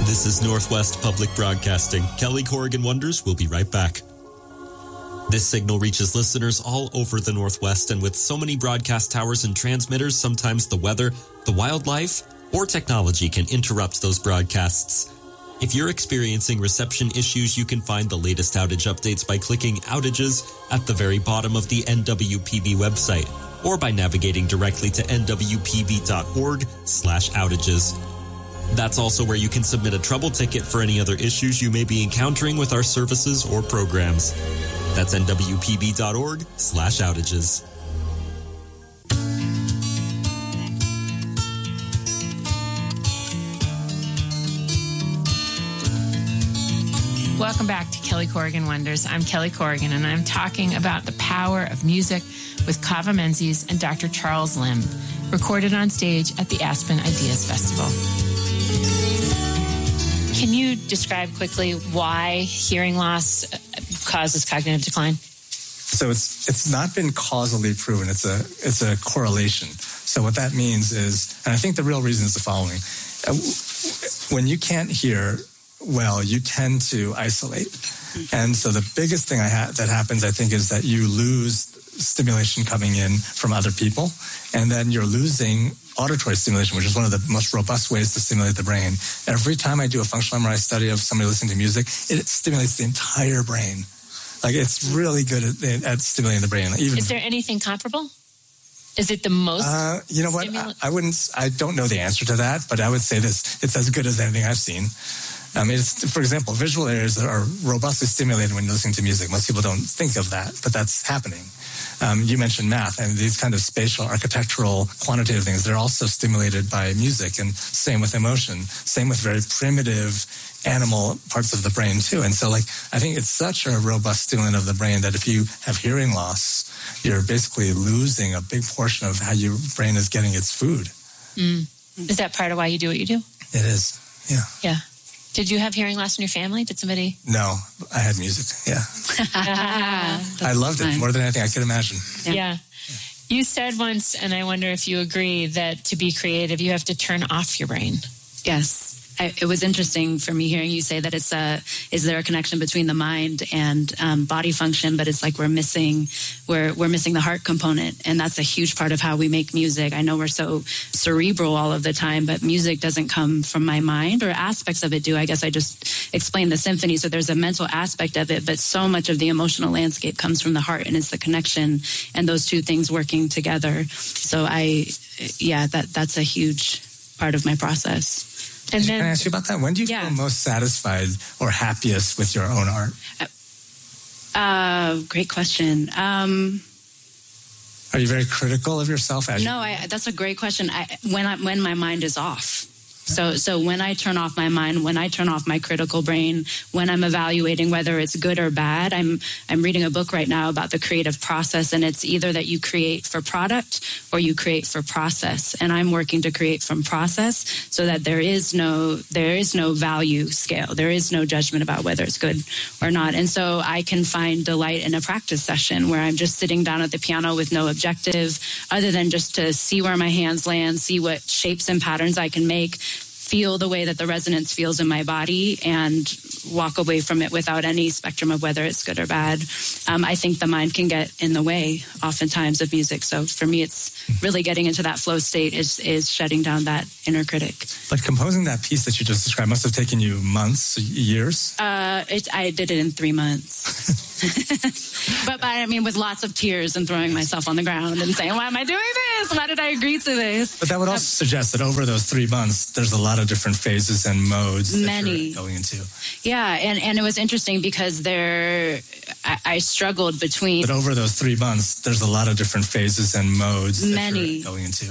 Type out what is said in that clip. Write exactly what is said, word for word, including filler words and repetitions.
This is Northwest Public Broadcasting. Kelly Corrigan Wonders will be right back. This signal reaches listeners all over the Northwest, and with so many broadcast towers and transmitters, sometimes the weather, the wildlife, or technology can interrupt those broadcasts. If you're experiencing reception issues, you can find the latest outage updates by clicking Outages at the very bottom of the N W P B website, or by navigating directly to N W P B dot org slash outages. That's also where you can submit a trouble ticket for any other issues you may be encountering with our services or programs. That's N W P B dot org slash outages. Welcome back to Kelly Corrigan Wonders. I'm Kelly Corrigan, and I'm talking about the power of music with Kava Menzies and Doctor Charles Lim, recorded on stage at the Aspen Ideas Festival. Can you describe quickly why hearing loss causes cognitive decline? So it's it's not been causally proven. It's a it's a correlation. So what that means is, and I think the real reason is the following: when you can't hear well, you tend to isolate. And so the biggest thing I ha- that happens, I think, is that you lose stimulation coming in from other people, and then you're losing auditory stimulation, which is one of the most robust ways to stimulate the brain. Every time I do a functional M R I study of somebody listening to music, it stimulates the entire brain. Like, it's really good at, at stimulating the brain. Even, is there anything comparable? Is it the most? Uh, you know what? I, I wouldn't. I don't know the answer to that, but I would say this: it's as good as anything I've seen. I mean, it's, for example, visual areas are robustly stimulated when you're listening to music. Most people don't think of that, but that's happening. Um, you mentioned math, and these kind of spatial, architectural, quantitative things, they're also stimulated by music, and same with emotion, same with very primitive animal parts of the brain, too. And so, like, I think it's such a robust stimulant of the brain that if you have hearing loss, you're basically losing a big portion of how your brain is getting its food. Mm. Is that part of why you do what you do? It is, yeah. Yeah. Did you have hearing loss in your family? Did somebody? No, I had music, yeah. I loved it more than anything I could imagine. Yeah. yeah. You said once, and I wonder if you agree, that to be creative, you have to turn off your brain. Yes. I, it was interesting for me hearing you say that it's a, is there a connection between the mind and um, body function, but it's like we're missing, we're, we're missing the heart component. And that's a huge part of how we make music. I know we're so cerebral all of the time, but music doesn't come from my mind, or aspects of it do. I guess I just explained the symphony. So there's a mental aspect of it, but so much of the emotional landscape comes from the heart, and it's the connection and those two things working together. So I, yeah, that that's a huge part of my process. And then, can I ask you about that? When do you yeah. feel most satisfied or happiest with your own art? Uh, great question. Um, Are you very critical of yourself? As no, you- I, that's a great question. I, when I, when my mind is off. So, so when I turn off my mind, when I turn off my critical brain, when I'm evaluating whether it's good or bad, I'm, I'm reading a book right now about the creative process, and it's either that you create for product or you create for process. And I'm working to create from process so that there is no, there is no value scale. There is no judgment about whether it's good or not. And so I can find delight in a practice session where I'm just sitting down at the piano with no objective other than just to see where my hands land, see what shapes and patterns I can make, feel the way that the resonance feels in my body, and walk away from it without any spectrum of whether it's good or bad. Um, I think the mind can get in the way oftentimes of music. So for me, it's really getting into that flow state is, is shutting down that inner critic. But composing that piece that you just described must have taken you months, years? Uh, it, I did it in three months. but, but I mean, with lots of tears and throwing myself on the ground and saying, why am I doing this? Why did I agree to this? But that would also uh, suggest that over those three months, there's a lot of different phases and modes that many. you're going into. Yeah, and, and it was interesting because there, I, I struggled between... But over those three months, there's a lot of different phases and modes that many. you're going into.